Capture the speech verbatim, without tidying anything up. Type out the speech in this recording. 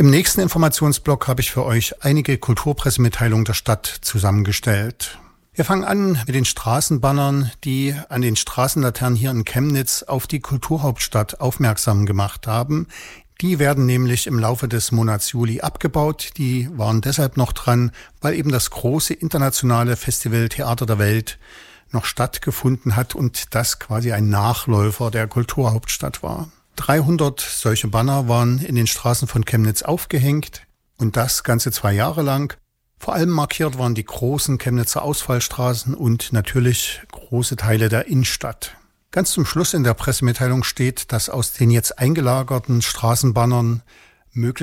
Im nächsten Informationsblock habe ich für euch einige Kulturpressemitteilungen der Stadt zusammengestellt. Wir fangen an mit den Straßenbannern, die an den Straßenlaternen hier in Chemnitz auf die Kulturhauptstadt aufmerksam gemacht haben. Die werden nämlich im Laufe des Monats Juli abgebaut. Die waren deshalb noch dran, weil eben das große internationale Festival Theater der Welt noch stattgefunden hat und das quasi ein Nachläufer der Kulturhauptstadt war. dreihundert solche Banner waren in den Straßen von Chemnitz aufgehängt und das ganze zwei Jahre lang. Vor allem markiert waren die großen Chemnitzer Ausfallstraßen und natürlich große Teile der Innenstadt. Ganz zum Schluss in der Pressemitteilung steht, dass aus den jetzt eingelagerten Straßenbannern möglicherweise